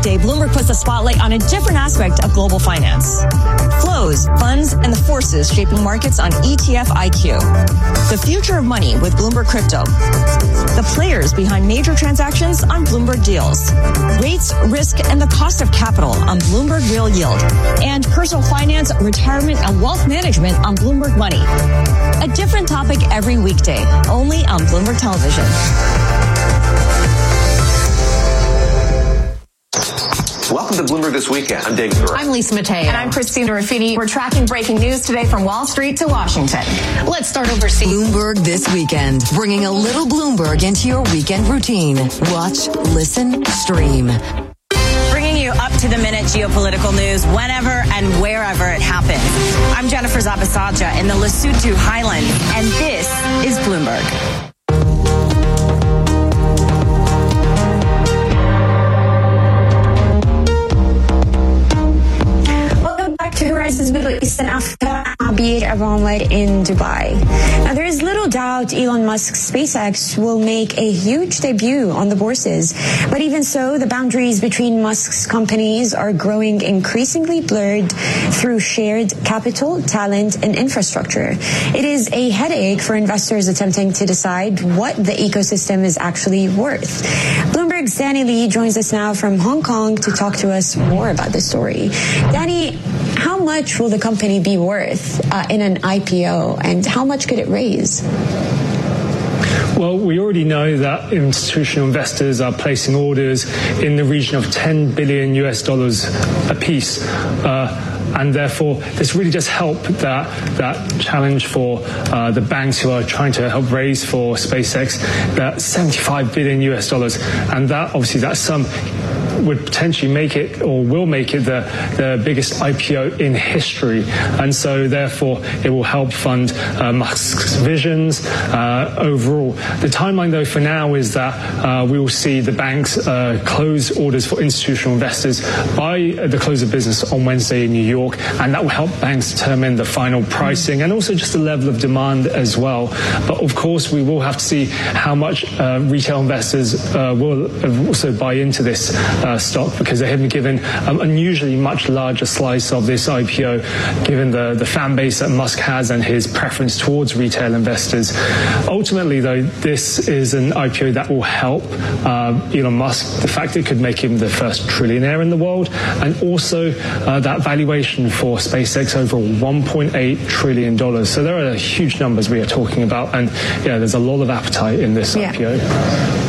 weekday, Bloomberg puts the spotlight on a different aspect of global finance. Flows, funds, and the forces shaping markets on ETF IQ. The future of money with Bloomberg Crypto. The players behind major transactions on Bloomberg Deals. Rates, risk, and the cost of capital on Bloomberg Real Yield. And personal finance, retirement, and wealth management on Bloomberg Money. A different topic every weekday, only on Bloomberg Television. Welcome to Bloomberg This Weekend. I'm David Gura. I'm Lisa Mateo. And I'm Christina Ruffini. We're tracking breaking news today from Wall Street to Washington. Let's start overseas. Bloomberg This Weekend, bringing a little Bloomberg into your weekend routine. Watch, listen, stream. Bringing you up-to-the-minute geopolitical news whenever and wherever it happens. I'm Jennifer Zabasaja in the Lesotho Highlands, and this is Bloomberg. To Horizons Middle East and Africa, Abir Ahmed in Dubai. Now, there is little doubt Elon Musk's SpaceX will make a huge debut on the bourses. But even so, the boundaries between Musk's companies are growing increasingly blurred through shared capital, talent, and infrastructure. It is a headache for investors attempting to decide what the ecosystem is actually worth. Bloomberg's Danny Lee joins us now from Hong Kong to talk to us more about the story. Danny, how much will the company be worth in an IPO, and how much could it raise? Well, we already know that institutional investors are placing orders in the region of $10 billion apiece. And therefore, this really does help that challenge for the banks who are trying to help raise for SpaceX, that $75 billion. And that, obviously, that sum would potentially make it, or will make it, the biggest IPO in history. And so, therefore, it will help fund Musk's visions overall. The timeline, though, for now is that we will see the banks close orders for institutional investors by the close of business on Wednesday in New York, and that will help banks determine the final pricing and also just the level of demand as well. But, of course, we will have to see how much retail investors will also buy into this stock, because they have been given an unusually much larger slice of this IPO, given the fan base that Musk has and his preference towards retail investors. Ultimately, though, this is an IPO that will help Elon Musk. The fact it could make him the first trillionaire in the world, and also that valuation for SpaceX over $1.8 trillion. So there are huge numbers we are talking about, and yeah, there's a lot of appetite in this IPO.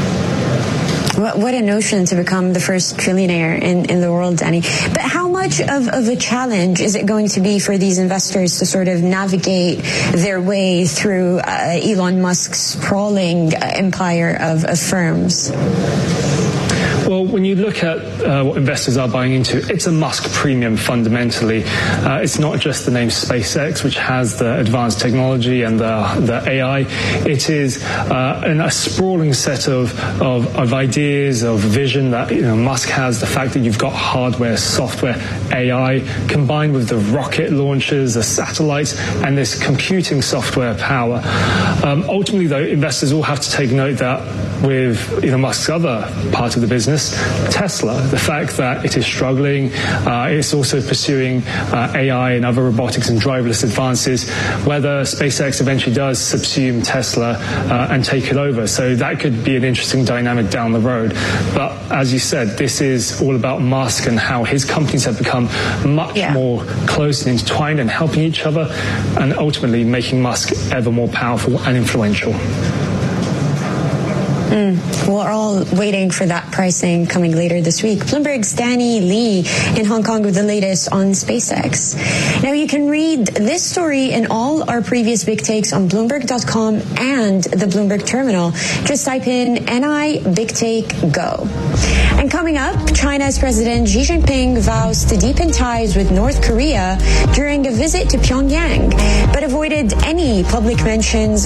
What a notion to become the first trillionaire in the world, Danny. But how much of a challenge is it going to be for these investors to sort of navigate their way through Elon Musk's sprawling empire of firms? Well, when you look at what investors are buying into, it's a Musk premium fundamentally. It's not just the name SpaceX, which has the advanced technology and the AI. It is a sprawling set of ideas, of vision that Musk has. The fact that you've got hardware, software, AI, combined with the rocket launchers, the satellites, and this computing software power. Ultimately, though, investors will have to take note that with Elon Musk's other part of the business, Tesla, the fact that it is struggling, it's also pursuing AI and other robotics and driverless advances, whether SpaceX eventually does subsume Tesla and take it over. So that could be an interesting dynamic down the road. But as you said, this is all about Musk and how his companies have become much more close and intertwined and helping each other, and ultimately making Musk ever more powerful and influential. We're all waiting for that pricing coming later this week. Bloomberg's Danny Lee in Hong Kong with the latest on SpaceX. Now, you can read this story and all our previous big takes on Bloomberg.com and the Bloomberg terminal. Just type in NI Big Take Go. And coming up, China's President Xi Jinping vows to deepen ties with North Korea during a visit to Pyongyang, but avoided any public mentions